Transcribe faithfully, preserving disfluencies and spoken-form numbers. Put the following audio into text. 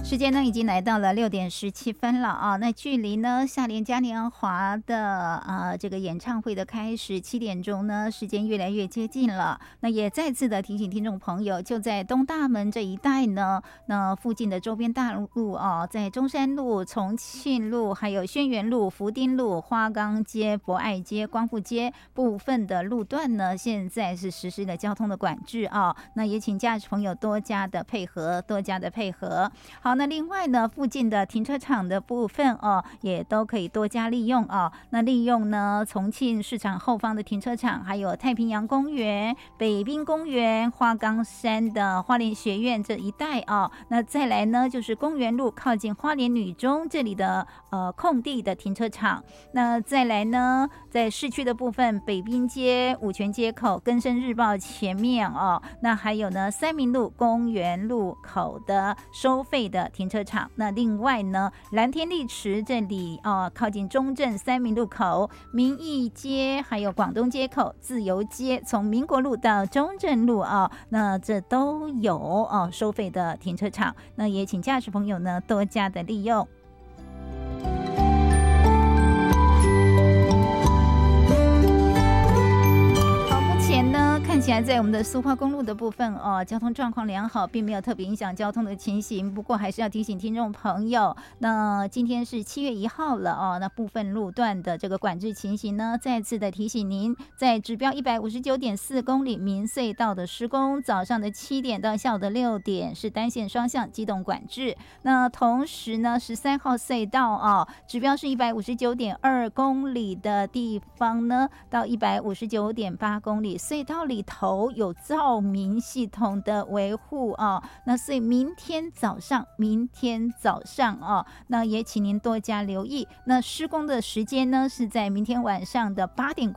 时间呢已经来到了六点十七分了啊，那距离呢夏联嘉年华的呃这个演唱会的开始七点钟呢，时间越来越接近了。那也再次的提醒听众朋友，就在东大门这一带呢，那附近的周边大路啊，在中山路、重庆路、还有轩辕路、福丁路、花岗街、博爱街、光复街部分的路段呢，现在是实施了交通的管制啊。那也请驾驶朋友多加的配合，多加的配合。好，那另外呢，附近的停车场的部分哦，也都可以多加利用哦。那利用呢，重庆市场后方的停车场，还有太平洋公园、北滨公园、花岗山的花莲学院这一带哦。那再来呢，就是公园路靠近花莲女中这里的呃空地的停车场。那再来呢，在市区的部分，北滨街、五权街口、更生日报前面哦。那还有呢，三民路公园路口的收费的停车场。那另外呢，蓝天丽池这里哦，靠近中正三民路口、民义街，还有广东街口、自由街，从民国路到中正路啊、哦，那这都有哦收费的停车场。那也请驾驶朋友呢多加的利用。看起来在我们的苏花公路的部分哦，交通状况良好，并没有特别影响交通的情形。不过还是要提醒听众朋友，那今天是七月一号了哦，那部分路段的这个管制情形呢，再次的提醒您，在指标一百五十九点四公里民隧道的施工，早上的七点到下午的六点是单线双向机动管制。那同时呢，十三号隧道哦，指标是一百五十九点二公里的地方呢，到一百五十九点八公里隧道里头有照明系统的维护啊，那所以明天早上，明天早上啊，那也请您多加留意。那施工的时间呢是在明天晚上的八点。